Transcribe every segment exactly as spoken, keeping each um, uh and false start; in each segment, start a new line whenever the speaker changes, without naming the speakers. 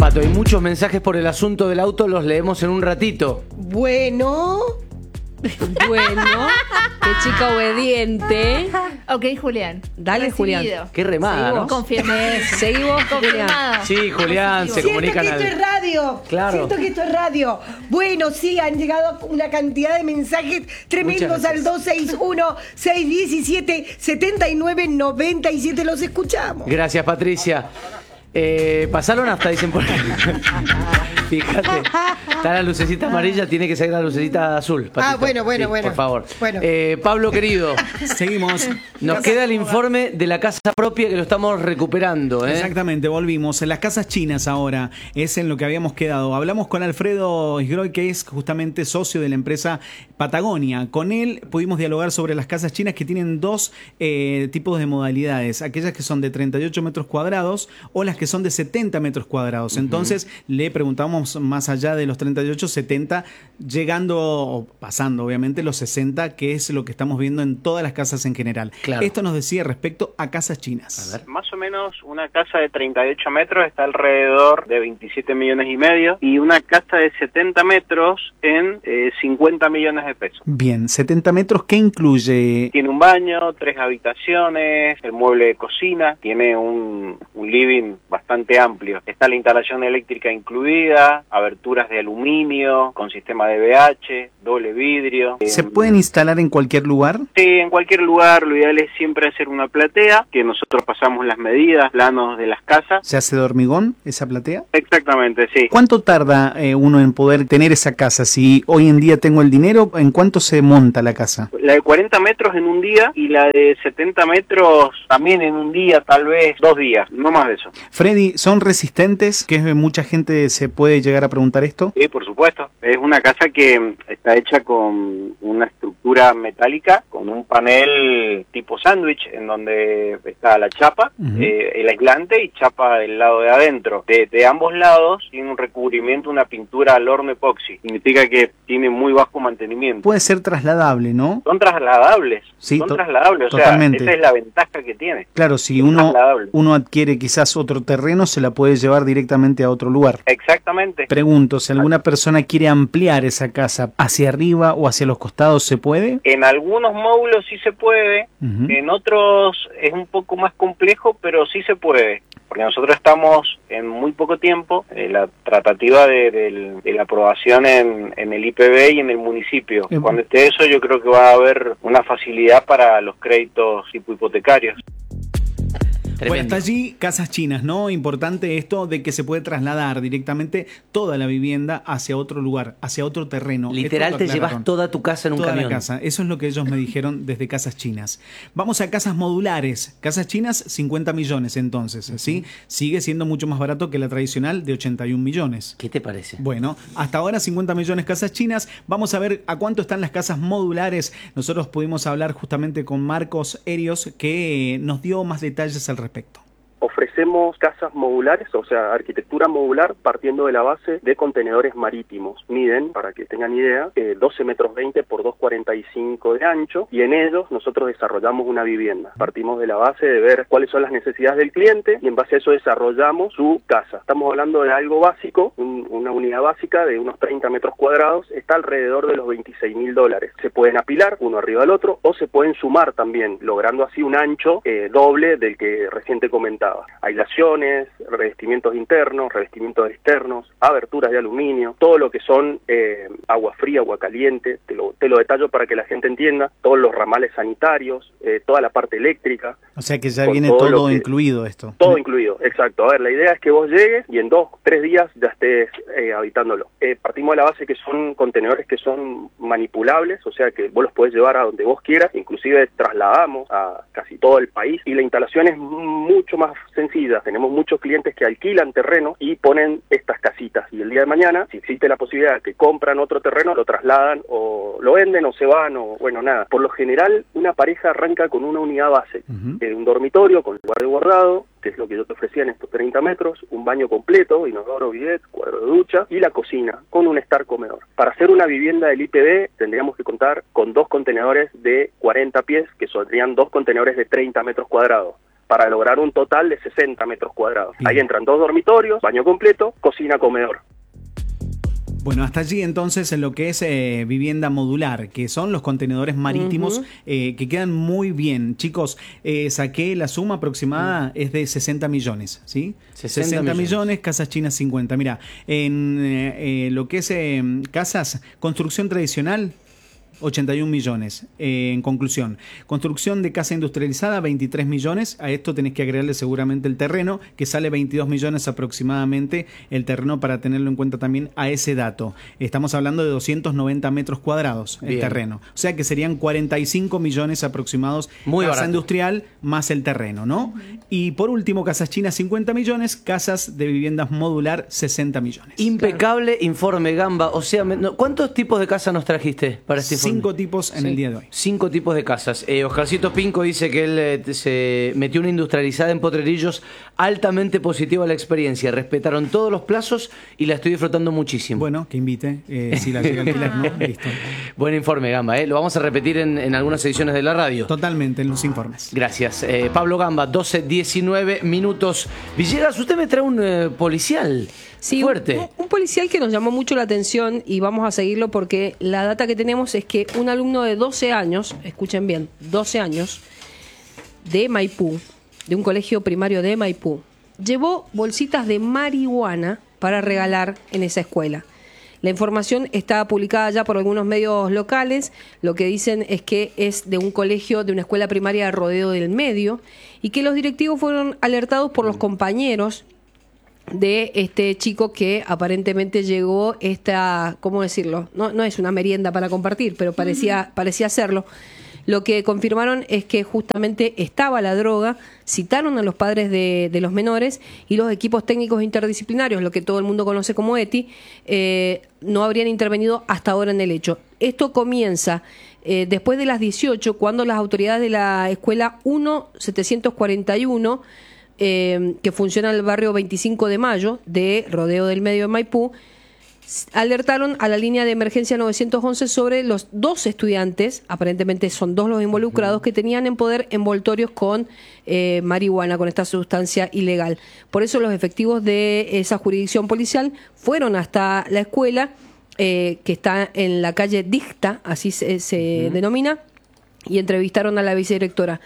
Pato, hay muchos mensajes por el asunto del auto, los leemos en un ratito.
Bueno.
Bueno, qué chica obediente.
Ok, Julián.
Dale,
Recibido.
Julián.
Qué remada,
Seguimos.
¿no?
Confirmé.
Seguimos, Julián.
Confirmado.
Sí, Julián, se
Siento
comunican
que
al...
esto es radio.
Claro.
Siento que esto es radio. Bueno, sí, han llegado una cantidad de mensajes tremendos
Muchas
al dos seis uno, seis uno siete, siete nueve nueve siete. Los escuchamos.
Gracias, Patricia. Eh, pasaron hasta, dicen por ahí. Fíjate, está la lucecita amarilla, tiene que salir la lucecita azul. Patito.
Ah, bueno, bueno,
Sí,
bueno.
por favor.
Bueno.
Eh, Pablo, querido,
Seguimos.
nos queda el informe de la casa propia que lo estamos recuperando, ¿eh?
Exactamente, volvimos. En las casas chinas ahora es en lo que habíamos quedado. Hablamos con Alfredo Isgroy, que es justamente socio de la empresa Patagonia. Con él pudimos dialogar sobre las casas chinas que tienen dos eh, tipos de modalidades. Aquellas que son de treinta y ocho metros cuadrados o las que son de setenta metros cuadrados. Uh-huh. Entonces le preguntamos más allá de los treinta y ocho, setenta, llegando o pasando obviamente los sesenta, que es lo que estamos viendo en todas las casas en general.
Claro.
Esto nos decía respecto a casas chinas.
A ver.
Más o menos una casa de treinta y ocho metros está alrededor de veintisiete millones y medio y una casa de setenta metros en eh, cincuenta millones de pesos.
Bien, setenta metros, ¿qué incluye?
Tiene un baño, tres habitaciones, el mueble de cocina, tiene un, un living bastante amplio. Está la instalación eléctrica incluida, aberturas de aluminio, con sistema de V H, doble vidrio.
¿Se pueden instalar en cualquier lugar?
Sí, en cualquier lugar. Lo ideal es siempre hacer una platea, que nosotros pasamos las medidas, planos de las casas.
¿Se hace de hormigón esa platea?
Exactamente, sí.
¿Cuánto tarda eh, uno en poder tener esa casa? Si hoy en día tengo el dinero, ¿en cuánto se monta la casa?
La de cuarenta metros en un día y la de setenta metros también en un día, tal vez dos días, no más de eso.
Freddy, ¿son resistentes? Que mucha gente se puede llegar a preguntar esto.
Sí, por supuesto. Es una casa que está hecha con una estructura metálica, con un panel tipo sándwich, en donde está la chapa, uh-huh. eh, el aislante y chapa del lado de adentro. De, de ambos lados tiene un recubrimiento, una pintura al horno epoxi. Significa que tiene muy bajo mantenimiento.
Puede ser trasladable, ¿no?
Son trasladables.
Sí,
son
to-
trasladables. O
totalmente.
sea, esa es la ventaja que tiene.
Claro, si
es
uno, uno adquiere quizás otro terreno, se la puede llevar directamente a otro lugar.
Exactamente.
Pregunto, si alguna persona quiere ampliar esa casa hacia arriba o hacia los costados, ¿se puede?
En algunos módulos sí se puede, uh-huh. En otros es un poco más complejo, pero sí se puede. Porque nosotros estamos en muy poco tiempo en la tratativa de, de, de la aprobación en, en el I P B y en el municipio. Uh-huh. Cuando esté eso, yo creo que va a haber una facilidad para los créditos tipo hipotecarios.
Bueno, hasta allí casas chinas, ¿no? Importante esto de que se puede trasladar directamente toda la vivienda hacia otro lugar, hacia otro terreno.
Literal, te llevas toda tu casa en un
toda
camión.
La casa. Eso es lo que ellos me dijeron desde casas chinas. Vamos a casas modulares. Casas chinas, cincuenta millones entonces, ¿sí? Uh-huh. Sigue siendo mucho más barato que la tradicional de ochenta y un millones.
¿Qué te parece?
Bueno, hasta ahora cincuenta millones casas chinas. Vamos a ver a cuánto están las casas modulares. Nosotros pudimos hablar justamente con Marcos Erios, que nos dio más detalles al respecto.
Ofrecemos casas modulares, o sea, arquitectura modular partiendo de la base de contenedores marítimos. Miden, para que tengan idea, eh, doce metros veinte por dos cuarenta y cinco de ancho y en ellos nosotros desarrollamos una vivienda. Partimos de la base de ver cuáles son las necesidades del cliente y en base a eso desarrollamos su casa. Estamos hablando de algo básico, un, una unidad básica de unos treinta metros cuadrados, está alrededor de los veintiséis mil dólares. Se pueden apilar uno arriba del otro o se pueden sumar también, logrando así un ancho eh, doble del que recién te comentaba. Aislaciones, revestimientos internos, revestimientos externos, aberturas de aluminio, todo lo que son eh, agua fría, agua caliente, te lo, te lo detallo para que la gente entienda, todos los ramales sanitarios, eh, toda la parte eléctrica.
O sea que ya viene todo, todo que, incluido esto.
Todo incluido, exacto. A ver, la idea es que vos llegues y en dos, tres días ya estés eh, habitándolo. Eh, partimos de la base que son contenedores que son manipulables, o sea que vos los podés llevar a donde vos quieras, inclusive trasladamos a casi todo el país y la instalación es mucho más sencilla. Tenemos muchos clientes que alquilan terreno y ponen estas casitas y el día de mañana, si existe la posibilidad de que compran otro terreno, lo trasladan o lo venden o se van o bueno, nada. Por lo general, una pareja arranca con una unidad base, uh-huh. eh, un dormitorio con lugar de guardado, que es lo que yo te ofrecía en estos treinta metros, un baño completo, inodoro, bidet, cuadro de ducha y la cocina con un estar comedor. Para hacer una vivienda del I P B tendríamos que contar con dos contenedores de cuarenta pies, que serían dos contenedores de treinta metros cuadrados. para lograr un total de sesenta metros cuadrados.
Bien.
Ahí entran dos dormitorios, baño completo, cocina, comedor.
Bueno, hasta allí entonces en lo que es eh, vivienda modular, que son los contenedores marítimos uh-huh. eh, que quedan muy bien. Chicos, eh, saqué la suma aproximada, uh-huh. es de sesenta millones, ¿sí?
sesenta,
sesenta millones.
millones,
casas chinas cincuenta. Mira, en eh, eh, lo que es eh, casas, construcción tradicional, ochenta y un millones. Eh, en conclusión, construcción de casa industrializada, veintitrés millones. A esto tenés que agregarle seguramente el terreno, que sale veintidós millones aproximadamente el terreno, para tenerlo en cuenta también a ese dato. Estamos hablando de doscientos noventa metros cuadrados el
Bien.
terreno. O sea que serían cuarenta y cinco millones aproximados.
Muy
casa
barato.
Industrial más el terreno, ¿no? Y por último, casas chinas cincuenta millones, casas de viviendas modular sesenta millones.
Impecable informe, Gamba. O sea, me- no, ¿cuántos tipos de casas nos trajiste para este informe?
Cinco tipos en
Sí.
el día de hoy.
Cinco tipos de casas. Eh, Oscarcito Pinco dice que él eh, se metió una industrializada en Potrerillos, altamente positiva la experiencia. Respetaron todos los plazos y la estoy disfrutando muchísimo.
Bueno, que invite, eh, si la llega a alquilar, ¿no? Listo.
Buen informe, Gamba. ¿eh? Lo vamos a repetir en, en algunas ediciones de la radio.
Totalmente en los informes.
Gracias. Eh, Pablo Gamba, doce diecinueve minutos. Villegas, usted me trae un eh, policial
Sí,
fuerte.
Un, un policial que nos llamó mucho la atención y vamos a seguirlo porque la data que tenemos es que un alumno de doce años, escuchen bien, doce años, de Maipú, de un colegio primario de Maipú, llevó bolsitas de marihuana para regalar en esa escuela. La información está publicada ya por algunos medios locales. Lo que dicen es que es de un colegio, de una escuela primaria de Rodeo del Medio, y que los directivos fueron alertados por los compañeros de este chico que aparentemente llegó esta, ¿cómo decirlo? No, no es una merienda para compartir, pero parecía, parecía serlo. Lo que confirmaron es que justamente estaba la droga, citaron a los padres de, de los menores y los equipos técnicos interdisciplinarios, lo que todo el mundo conoce como E T I, eh, no habrían intervenido hasta ahora en el hecho. Esto comienza eh, después de las dieciocho, cuando las autoridades de la escuela uno setecientos cuarenta y uno, eh, que funciona en el barrio veinticinco de mayo de Rodeo del Medio de Maipú, alertaron a la línea de emergencia novecientos once sobre los dos estudiantes, aparentemente son dos los involucrados, que tenían en poder envoltorios con eh, marihuana, con esta sustancia ilegal. Por eso los efectivos de esa jurisdicción policial fueron hasta la escuela, eh, que está en la calle Dicta, así se, se uh-huh. denomina, y entrevistaron a la vicedirectora.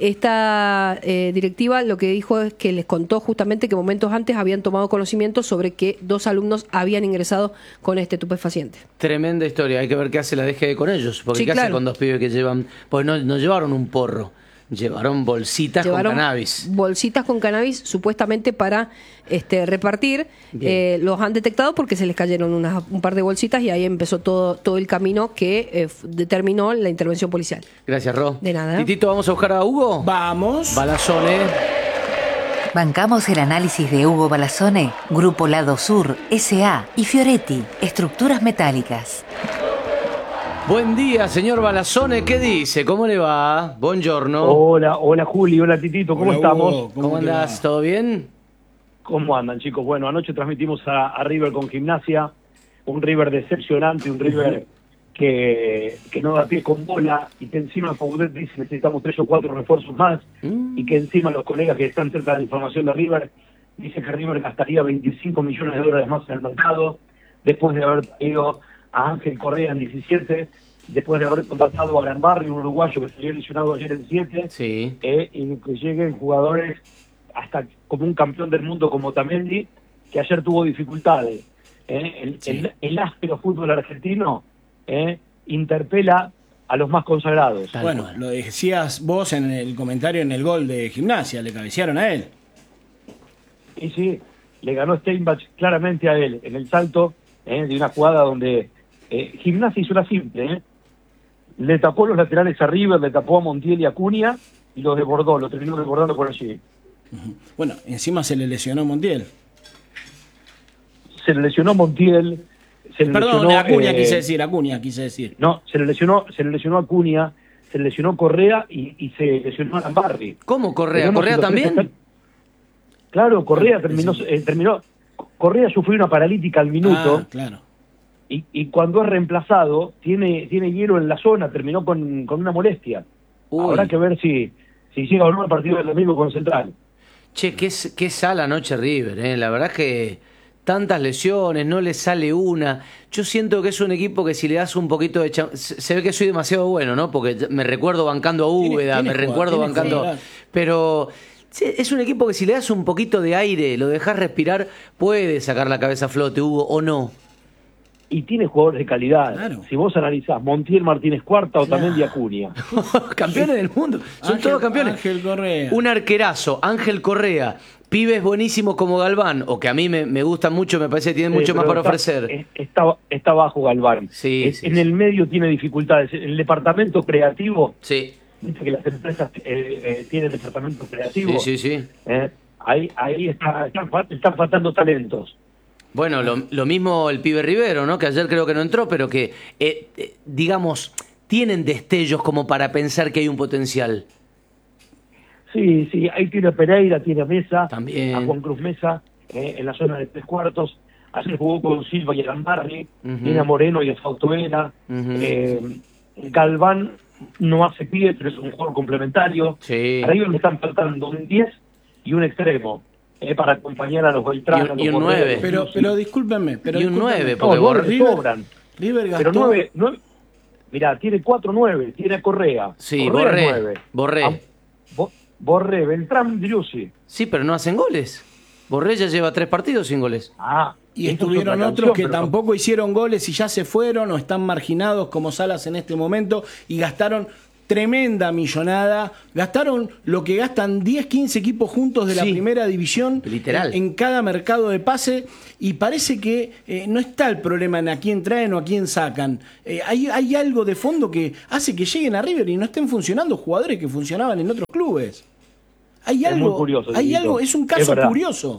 Esta eh, directiva lo que dijo es que les contó justamente que momentos antes habían tomado conocimiento sobre que dos alumnos habían ingresado con este estupefaciente.
Tremenda historia. Hay que ver qué hace la D G con ellos. Porque
Sí,
qué
claro.
hace con dos pibes que llevan... Pues no, no llevaron un porro. Llevaron bolsitas
Llevaron
con cannabis.
bolsitas con cannabis supuestamente para este, repartir. Eh, los han detectado porque se les cayeron unas, un par de bolsitas y ahí empezó todo, todo el camino que eh, determinó la intervención policial.
Gracias, Ro.
De nada.
Titito, ¿vamos a buscar a Hugo?
Vamos.
Balazone.
Bancamos el análisis de Hugo Balazone, Grupo Lado Sur, S A y Fioretti, Estructuras Metálicas.
Buen día, señor Balazone. ¿Qué dice? ¿Cómo le va? Buongiorno.
Hola, hola Juli, hola Titito, ¿cómo
Hola,
estamos?
Hugo,
¿Cómo,
te
andás?
va?
¿Todo bien?
¿Cómo andan, chicos? Bueno, anoche transmitimos a, a River con Gimnasia, un River decepcionante, un River que, que no da pie con bola y que encima Paudet dice necesitamos tres o cuatro refuerzos más
Mm.
y que encima los colegas que están cerca de la información de River dicen que River gastaría veinticinco millones de dólares más en el mercado después de haber traído a Ángel Correa en diecisiete, después de haber contratado a Gran Barrio, un uruguayo que salió lesionado ayer en siete,
Sí.
eh, y que lleguen jugadores hasta como un campeón del mundo como Tamendi, que ayer tuvo dificultades. Eh, el,
Sí.
el, el áspero fútbol argentino eh, interpela a los más consagrados.
Tal
Bueno,
cual.
lo decías vos en el comentario en el gol de Gimnasia, le cabecearon a él.
Y sí, le ganó Steinbach claramente a él en el salto eh, de una jugada donde eh, Gimnasia hizo una simple, eh, le tapó los laterales a River, le tapó a Montiel y a Cunha y los desbordó, lo terminó desbordando por allí.
Bueno, encima se le lesionó Montiel.
Se le lesionó Montiel, se le
Perdón,
lesionó,
Acuña
eh,
quise decir, Acuña quise decir.
No, se le lesionó, se le lesionó a Cunha, se le lesionó Correa y, y se lesionó a Lambarri.
¿Cómo Correa?
Tenemos
¿Correa
que los tres
también?
están- Claro, Correa terminó, eh, terminó, Correa sufrió una paralítica al minuto.
Ah, claro.
Y, y cuando es reemplazado, tiene tiene hielo en la zona, terminó con, con una molestia.
Uy.
Habrá que ver si si llega o no al partido del domingo con Central.
Che, qué, qué sala noche River, ¿eh? La verdad es que tantas lesiones, no le sale una. Yo siento que es un equipo que si le das un poquito de... Cham- se, se ve que soy demasiado bueno, ¿no? Porque me recuerdo bancando a Úbeda, me recuerdo bancando... Jugar. Pero sí, es un equipo que si le das un poquito de aire, lo dejas respirar, puede sacar la cabeza a flote, Hugo, o no.
Y tiene jugadores de calidad.
Claro.
Si vos analizás Montiel Martínez Cuarta o también Acuña.
Campeones del mundo. Son
Ángel,
todos campeones.
Ángel Correa.
Un arquerazo, Ángel Correa. Pibes buenísimos como Galván, o que a mí me, me gustan mucho, me parece que tienen
Sí,
mucho más
pero
para
está,
ofrecer.
es- Está, está bajo Galván.
Sí,
Es-
sí,
en
sí.
el medio tiene dificultades. El departamento creativo,
Sí,
viste que las empresas eh, eh, tienen departamento creativo.
sí, sí, sí.
Eh, ahí ahí está, están, fal- están faltando talentos.
Bueno, lo, lo mismo el pibe Rivero, ¿no? Que ayer creo que no entró, pero que, eh, eh, digamos, tienen destellos como para pensar que hay un potencial.
Sí, sí, ahí tiene Pereira, tiene Mesa,
También.
a Juan Cruz Mesa, eh, en la zona de tres cuartos. Ayer jugó con Silva y Arambarri,
Ujú.
tiene a Moreno y a Fautuela.
Ujú.
eh, Galván no hace pie, pero es un jugador complementario.
Sí.
A ellos le están faltando un diez y un extremo eh, para acompañar a los Beltrán.
Y un-
a los
y un
Borrell,
nueve.
a los
Pero,
Lucy.
pero discúlpenme. Pero
Y un
discúlpenme.
nueve,
No,
porque
nueve
Borrell-
le
River-
sobran.
River gastó...
Pero nueve, nueve, mirá, tiene cuatro nueve, tiene a Correa.
Sí,
Correa
Borré,
es nueve.
Borré.
A- Bo- Borré, Beltrán, Driussi.
Sí, pero no hacen goles. Borrell ya lleva tres partidos sin goles.
Ah,
Y
eso es
estuvieron
otra
otros
canción,
que
pero-
tampoco hicieron goles y ya se fueron o están marginados como Salas en este momento y gastaron tremenda millonada. Gastaron lo que gastan diez, quince equipos juntos de la
Sí.
primera división
Literal.
En, en cada mercado de pase y parece que eh, no está el problema en a quién traen o a quién sacan. Eh, hay, hay algo de fondo que hace que lleguen a River y no estén funcionando jugadores que funcionaban en otros clubes. Hay
Es
algo,
muy curioso,
hay
Dieguito.
algo, es un
Es
caso
verdad.
curioso.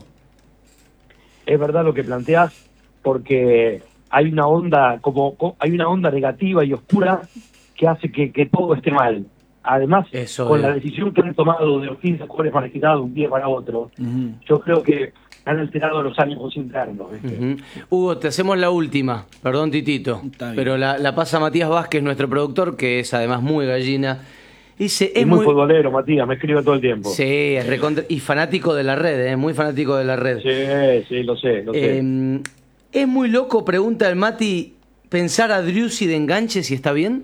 Es verdad lo que planteás, porque hay una onda como co- hay una onda negativa y oscura que hace que, que todo esté mal. Además,
Eso
con
es.
la decisión que han tomado de los quince jugadores marginados de un día para otro,
Ujú.
yo creo que han alterado los ánimos internos. ¿viste?
Ujú. Hugo, te hacemos la última. Perdón, Titito.
Está bien.
Pero la, la pasa Matías Vázquez, nuestro productor, que es además muy gallina. Dice,
Es
es
muy
muy...
futbolero, Matías, me escribe todo el tiempo.
Sí, es recontra- y fanático de la red, ¿eh? Muy fanático de la red.
sí, sí, lo sé, lo sé.
Eh, es muy loco, pregunta el Mati, pensar a Driussi de enganche si está bien.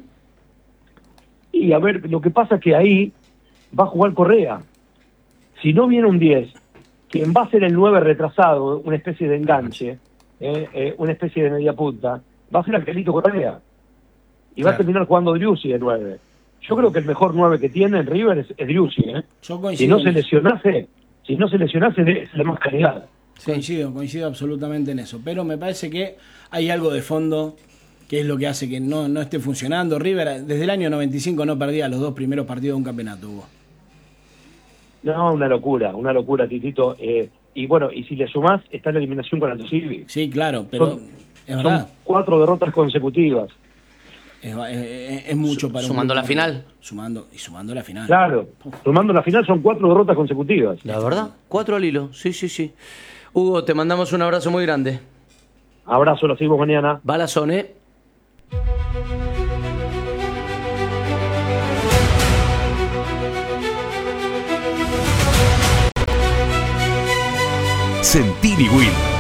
Y a ver, lo que pasa es que ahí va a jugar Correa. Si no viene un diez, quien va a ser el nueve retrasado, una especie de enganche, eh, eh, una especie de media punta, va a ser Angelito Correa. Y va a
Claro.
terminar jugando Driussi de nueve. Yo creo que el mejor nueve que tiene en River es, es Driussi. ¿eh?
Yo
Si
coincido
no se
en eso.
lesionase, si no se lesionase, es la más calidad.
Coincido, coincido absolutamente en eso. Pero me parece que hay algo de fondo que es lo que hace que no, no esté funcionando. River desde el año noventa y cinco no perdía los dos primeros partidos de un campeonato, Hugo.
No, una locura, una locura, Titito. Eh, y bueno, y si le sumás, está la eliminación con Aldo Civi.
Sí, claro, pero
Son-
es
Son
verdad.
cuatro derrotas consecutivas.
Es, es- es mucho para un
Sumando
club
la final.
Sumando, y sumando la final.
Claro, tomando la final son cuatro derrotas consecutivas.
La verdad, cuatro al hilo. Sí, sí, sí. Hugo, te mandamos un abrazo muy grande.
Abrazo, lo seguimos mañana.
Balazón, ¿eh?
Sentini Will.